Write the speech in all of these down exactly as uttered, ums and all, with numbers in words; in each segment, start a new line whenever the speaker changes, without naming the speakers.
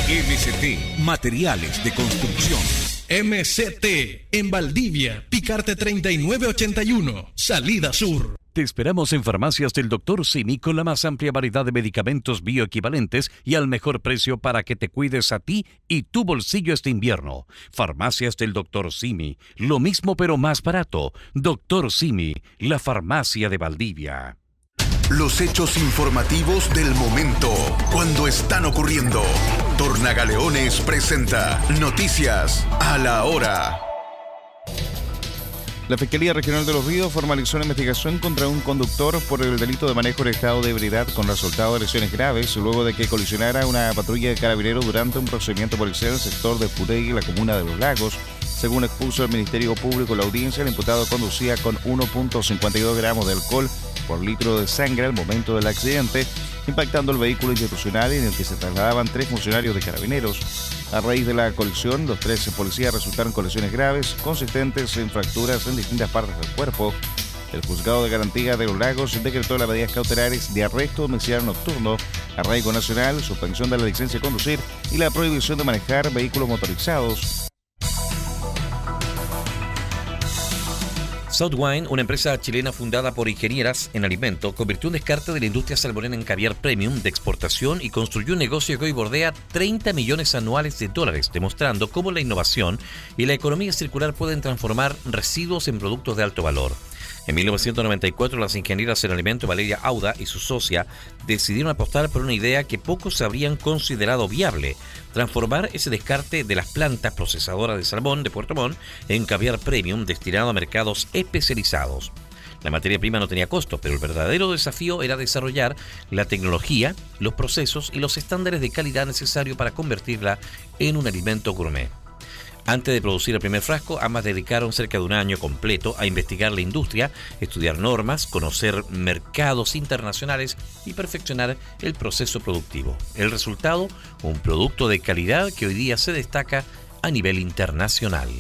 M C T, materiales de construcción.
M C T, en Valdivia, Picarte treinta y nueve ochenta y uno, Salida Sur.
Te esperamos en Farmacias del doctor Simi con la más amplia variedad de medicamentos bioequivalentes y al mejor precio para que te cuides a ti y tu bolsillo este invierno. Farmacias del doctor Simi, lo mismo pero más barato. doctor Simi, la farmacia de Valdivia.
Los hechos informativos del momento, cuando están ocurriendo. Tornagaleones presenta Noticias a la Hora.
La Fiscalía Regional de Los Ríos formalizó una investigación contra un conductor por el delito de manejo en estado de ebriedad con resultado de lesiones graves luego de que colisionara una patrulla de carabineros durante un procedimiento policial en el sector de Putegui, la comuna de Los Lagos. Según expuso el Ministerio Público en la audiencia, el imputado conducía con uno punto cincuenta y dos gramos de alcohol por litro de sangre al momento del accidente, impactando el vehículo institucional en el que se trasladaban tres funcionarios de carabineros. A raíz de la colisión, los tres policías resultaron con lesiones graves, consistentes en fracturas en distintas partes del cuerpo. El Juzgado de Garantía de Los Lagos decretó las medidas cautelares de arresto domiciliario nocturno, arraigo nacional, suspensión de la licencia de conducir y la prohibición de manejar vehículos motorizados.
Southwine, una empresa chilena fundada por ingenieras en alimento, convirtió un descarte de la industria salmonera en caviar premium de exportación y construyó un negocio que hoy bordea treinta millones anuales de dólares, demostrando cómo la innovación y la economía circular pueden transformar residuos en productos de alto valor. En mil novecientos noventa y cuatro, las ingenieras en alimento Valeria Auda y su socia decidieron apostar por una idea que pocos habrían considerado viable: transformar ese descarte de las plantas procesadoras de salmón de Puerto Montt en caviar premium destinado a mercados especializados. La materia prima no tenía costo, pero el verdadero desafío era desarrollar la tecnología, los procesos y los estándares de calidad necesarios para convertirla en un alimento gourmet. Antes de producir el primer frasco, ambas dedicaron cerca de un año completo a investigar la industria, estudiar normas, conocer mercados internacionales y perfeccionar el proceso productivo. El resultado, un producto de calidad que hoy día se destaca a nivel internacional.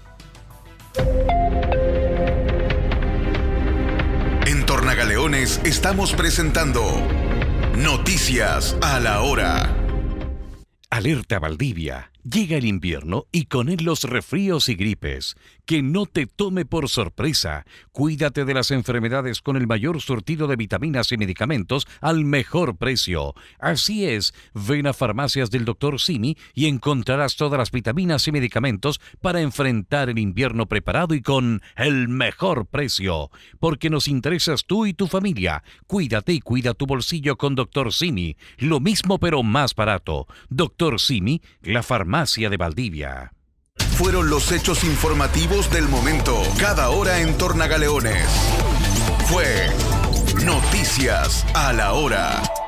En Tornagaleones estamos presentando Noticias a la Hora.
Alerta Valdivia. Llega el invierno y con él los resfríos y gripes. Que no te tome por sorpresa. Cuídate de las enfermedades con el mayor surtido de vitaminas y medicamentos al mejor precio. Así es, ven a Farmacias del doctor Simi y encontrarás todas las vitaminas y medicamentos para enfrentar el invierno preparado y con el mejor precio. Porque nos interesas tú y tu familia. Cuídate y cuida tu bolsillo con doctor Simi. Lo mismo pero más barato. doctor Simi, la farmacia de Valdivia.
Fueron los hechos informativos del momento, cada hora en Tornagaleones. Fue Noticias a la Hora.